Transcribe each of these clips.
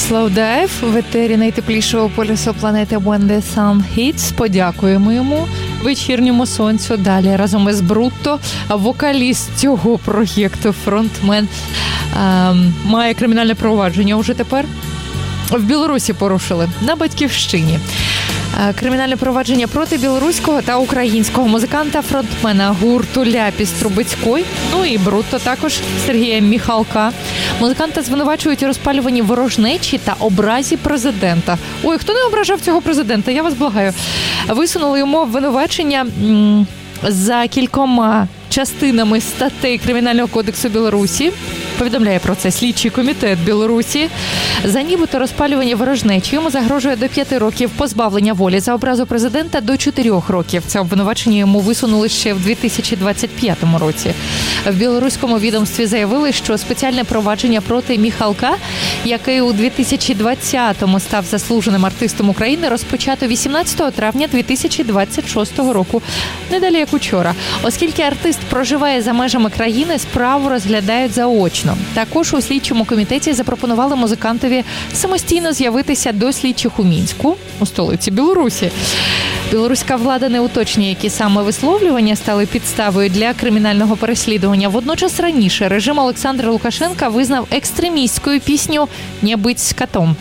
Slow Dive в етері найтеплішого полюсу планети When the Sun Hits. Подякуємо йому, вечірньому сонцю. Далі разом із Брутто, вокаліст цього проєкту, фронтмен, має кримінальне провадження уже тепер. В Білорусі порушили на Батьківщині. Кримінальне провадження проти білоруського та українського музиканта, фронтмена гурту Ляпіс Трубецької, ну і Брутто також, Сергія Міхалка. Музиканта звинувачують у розпалюванні ворожнечі та образі президента. Ой, хто не ображав цього президента? Я вас благаю. Висунули йому обвинувачення за кількома частинами статей Кримінального кодексу Білорусі. Повідомляє про це слідчий комітет Білорусі. За нібито розпалювання ворожнечі йому загрожує до 5 років позбавлення волі, за образу президента до 4 років. Це обвинувачення йому висунули ще в 2025 році. В білоруському відомстві заявили, що спеціальне провадження проти Міхалка, який у 2020-му став заслуженим артистом України, розпочато 18 травня 2026 року, не далі як учора. Оскільки артист проживає за межами країни, справу розглядають заочно. Також у слідчому комітеті запропонували музикантові самостійно з'явитися до слідчих у Мінську, у столиці Білорусі. Білоруська влада не уточнює, які саме висловлювання стали підставою для кримінального переслідування. Водночас раніше режим Олександра Лукашенка визнав екстремістською пісню «Не бить з котом».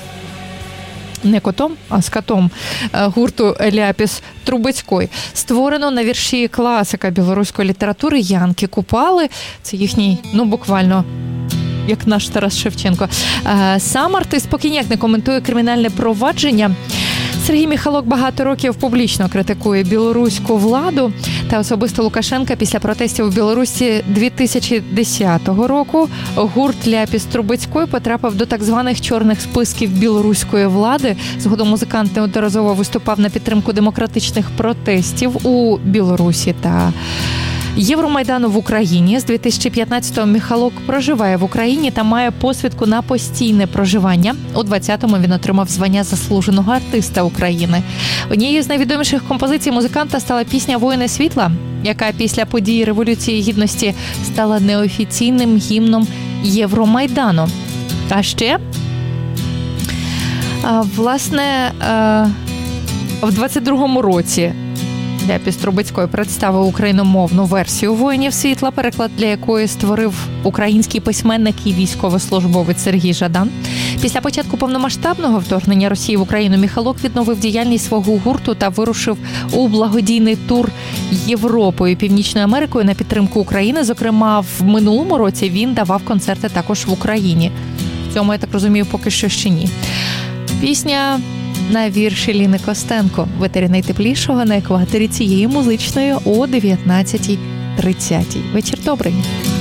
Не котом, а з котом гурту Ляпіс Трубецької. Створено на вірші класика білоруської літератури Янки Купали. Це їхній, буквально, як наш Тарас Шевченко. Сам артист поки ніяк не коментує кримінальне провадження. Сергій Міхалок багато років публічно критикує білоруську владу та особисто Лукашенка після протестів у Білорусі 2010 року. Гурт Ляпіс Трубецької потрапив до так званих чорних списків білоруської влади. Згодом музикант неодноразово виступав на підтримку демократичних протестів у Білорусі та Євромайдану в Україні. З 2015-го Міхалок проживає в Україні та має посвідку на постійне проживання. У 20-му він отримав звання заслуженого артиста України. Однією з найвідоміших композицій музиканта стала пісня «Воїни світла», яка після події Революції Гідності стала неофіційним гімном Євромайдану. А ще, власне, в 22-му році Ляпіс Трубецької представив україномовну версію «Воїнів світла», переклад для якої створив український письменник і військовослужбовець Сергій Жадан. Після початку повномасштабного вторгнення Росії в Україну Міхалок відновив діяльність свого гурту та вирушив у благодійний тур Європою і Північною Америкою на підтримку України. Зокрема, в минулому році він давав концерти також в Україні. В цьому, я так розумію, поки що ще ні. Пісня на вірші Ліни Костенко в етері найтеплішого на екваторі цієї музичної о 19:30. Вечір добрий.